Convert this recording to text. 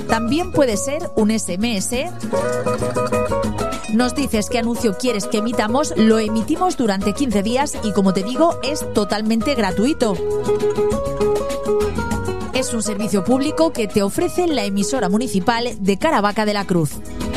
También puede ser un SMS. Nos dices qué anuncio quieres que emitamos, lo emitimos durante 15 días y, como te digo, es totalmente gratuito. Es un servicio público que te ofrece la emisora municipal de Caravaca de la Cruz.